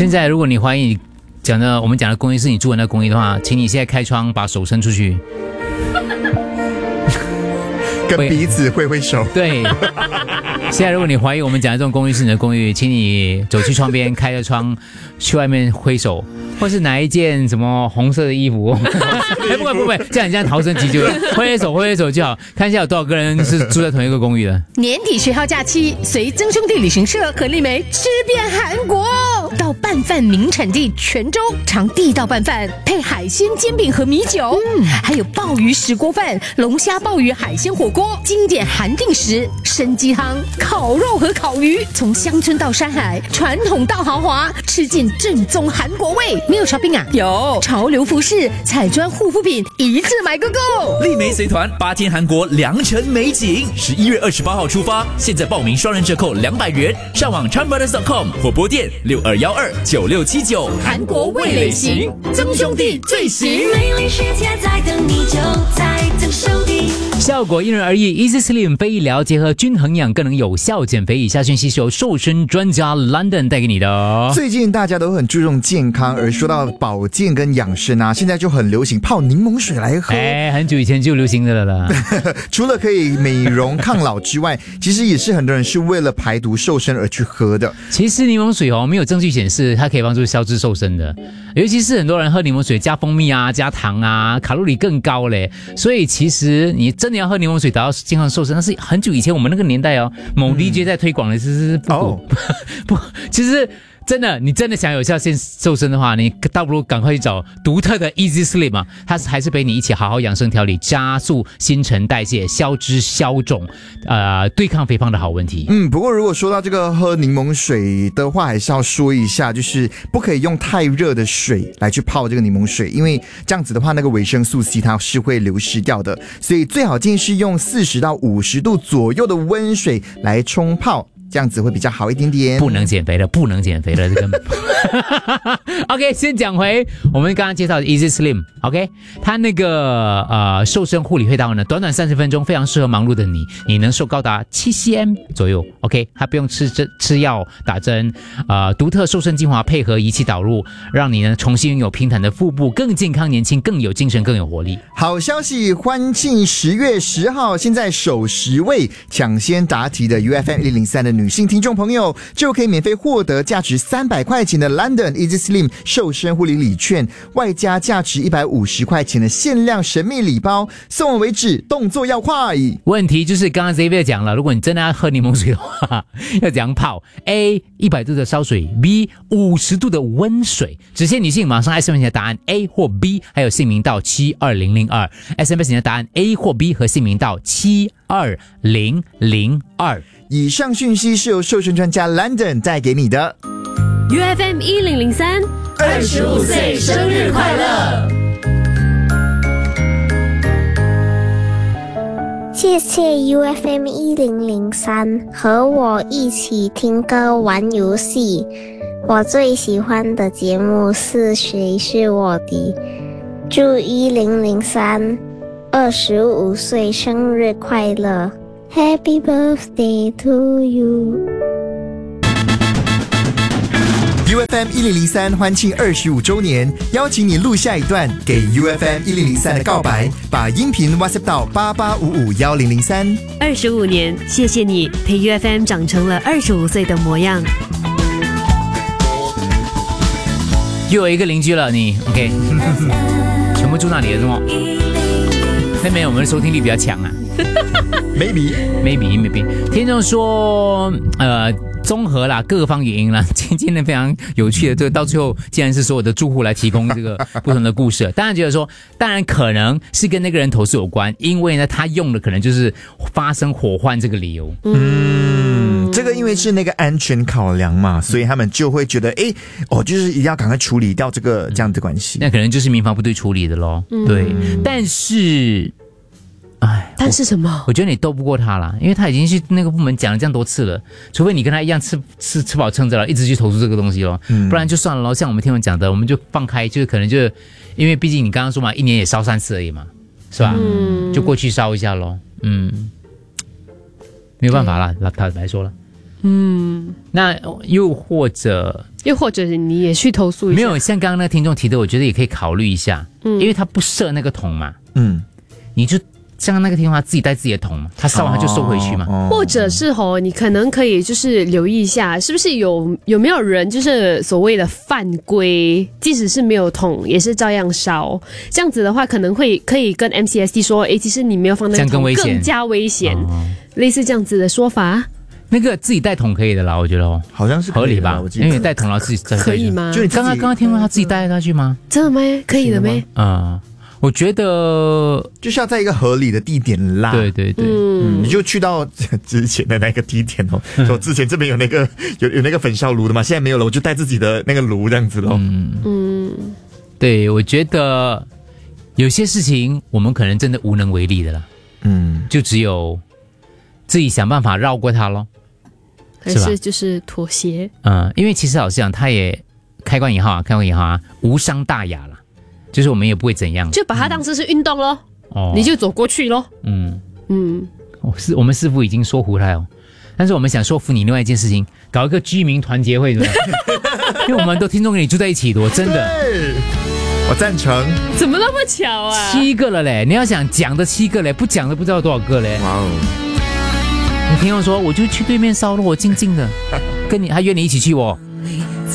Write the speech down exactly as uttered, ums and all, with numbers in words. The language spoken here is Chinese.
现在如果你怀疑你讲的我们讲的公寓是你住的那个公寓的话，请你现在开窗把手伸出去， 跟彼此挥挥手。 对。现在如果你怀疑我们讲的这种公寓是你的公寓，请你走去窗边，开着窗去外面挥手，或是拿一件什么红色的衣服。哎，不管不管，这样你这样逃生急救，挥挥手挥挥手就好，看一下有多少个人是住在同一个公寓的。 年底十号假期，随曾兄弟旅行社和丽梅吃遍韩国，到拌饭名产地泉州尝地道拌饭，配海鲜煎饼和米酒，嗯，还有鲍鱼石锅饭、龙虾鲍鱼海鲜火锅，经典韩定食、参鸡汤、烤肉和烤鱼，从乡村到山海，传统到豪华，吃尽正宗韩国味。没有 shopping 啊？有潮流服饰、彩妆护肤品，一次买个够。 丽梅随团八天韩国良辰美景，十一月二十八号出发，现在报名双人折扣两百元，上网 charm brothers dot com 或拨电六二幺二九六七九。 韩国味蕾行，曾兄弟最行。 美丽世界在等你，就在曾兄弟。 效果因人而异 ，Easy Slim 非医疗结合均衡养，更能有效减肥。以下讯息是由瘦身专家 London 带给你的。 最近大家都很注重健康，而说到保健跟养生啊，现在就很流行泡柠檬水来喝。 哎，很久以前就流行的了啦。 除了可以美容抗老之外，其实也是很多人是为了排毒瘦身而去喝的。 其实柠檬水哦，没有证据显示它可以帮助消脂瘦身的，尤其是很多人喝柠檬水加蜂蜜啊、加糖啊，卡路里更高嘞。所以其实你真的要喝柠檬水达到健康瘦身，那是很久以前我们那个年代哦，某 D J 在推广的是不、哦、不，其实。真的，你真的想有效健瘦身的话，你倒不如赶快去找独特的 Easy Slim 啊，它还是陪你一起好好养生调理，加速新陈代谢，消脂消肿，呃，对抗肥胖的好问题。 嗯，不过如果说到这个喝柠檬水的话，还是要说一下，就是不可以用太热的水来去泡这个柠檬水，因为这样子的话，那个维生素 C 它是会流失掉的，所以最好建议是用四十到五十度左右的温水来冲泡。这样子会比较好一点点。 不能减肥了，不能减肥了，这个。OK， 先讲回我们刚刚介绍的 Easy Slim。OK， 它那个呃瘦身护理配套呢，短短三十分钟，非常适合忙碌的你，你能瘦高达七 cm 左右。OK， 它不用吃针吃药打针，呃，独特瘦身精华配合仪器导入，让你呢重新拥有平坦的腹部，更健康、年轻、更有精神、更有活力。 好消息，欢庆十月十号，现在首十位抢先答题的 U F M 一零零三的女性听众朋友就可以免费获得价值三百块钱的 London Easy Slim 瘦身护理礼券，外加价值一百五十块钱的限量神秘礼包，送完为止，动作要快。 问题就是刚刚 Xavier 讲了，如果你真的要喝柠檬水的话，要怎样泡 ？A 一百度的烧水 ，B 五十度的温水。只限女性，马上 S M S 你的答案 A 或 B， 还有姓名到七二零零二 ，S M S 你的答案 A 或 B 和姓名到七二零零二。 以上讯息是由瘦身专家 London 带给你的。 U F M 一零零三， 二十五岁生日快乐！ 谢谢 U F M 一零零三和我一起听歌玩游戏。我最喜欢的节目是谁是我的？祝一零零三二十五岁生日快乐！ Happy birthday to you。 U F M 一零零三欢庆二十五周年，邀请你录下一段给 U F M 一零零三的告白，把音频 WhatsApp 到八八五五一零零三。 二十五年，谢谢你陪 U F M 长成了二十五岁的模样。 又有一个邻居了，你 OK？ 全部住那里了是吗？那边我们的收听率比较强啊。 Maybe Maybe Maybe 听众说，呃，综合啦各方原因啦，今天非常有趣的，这个到最后竟然是所有的住户来提供这个不同的故事。当然觉得说，当然可能是跟那个人投诉有关，因为呢他用的可能就是发生火患这个理由。 嗯，这个因为是那个安全考量嘛，所以他们就会觉得，哎，哦，就是一定要赶快处理掉这个这样的关系。 那可能就是民防部队处理的咯。嗯、对，但是。哎， 但是什么？ 我觉得你斗不过他啦，因为他已经去那个部门讲了这样多次了，除非你跟他一样吃吃吃饱撑着了，一直去投诉这个东西咯，嗯、不然就算了咯。像我们听闻讲的，我们就放开，就是可能就因为毕竟你刚刚说嘛，一年也烧三次而已嘛，是吧？嗯、就过去烧一下咯，嗯，没有办法啦，坦白说了。 嗯， 那又或者又或者你也去投诉一下。 没有像刚刚那个听众提的，我觉得也可以考虑一下，嗯，因为他不设那个桶嘛， 嗯， 你就像那个听众他自己带自己的桶嘛，他烧完他就收回去嘛， 哦或者是吼，你可能可以就是留意一下，是不是有有没有人就是所谓的犯规，即使是没有桶也是照样烧。这样子的话，可能会可以跟 M C S D 说，诶，其实你没有放那这个桶样更危险更加危险， 哦类似这样子的说法， 那个自己带桶可以的啦，我觉得哦， 好像是可以的合理吧我？记得因为带桶然后自己可以？吗？ 就你自己刚刚刚刚听说他自己带下去吗？ 真的吗？可以的行的咩？ 嗯，我觉得就是要在一个合理的地点拉。 对对对， 嗯，你就去到之前的那个地点哦，说之前这边有那个有有那个焚烧炉的嘛，现在没有了，我就带自己的那个炉这样子咯。 嗯， 嗯， 对，我觉得有些事情我们可能真的无能为力的啦， 嗯， 就只有自己想办法绕过它咯。 还是吧是就是妥协。 嗯，因为其实老实讲，他也开关引号啊，开关引号啊，无伤大雅啦，就是我们也不会怎样。 就把它当成是运动咯， 哦你就走过去咯。 嗯， 嗯， 我是我们师傅已经说服他哦，但是我们想说服你另外一件事情，搞一个居民团结会，对不对？因为我们都听众跟你住在一起的，我真的对，我赞成。 怎么那么巧啊？ 七个了嘞，你要想讲的七个嘞，不讲的不知道多少个嘞。 哇哦， 你听我说，我就去对面烧了，我静静的，跟你还约你一起去哦。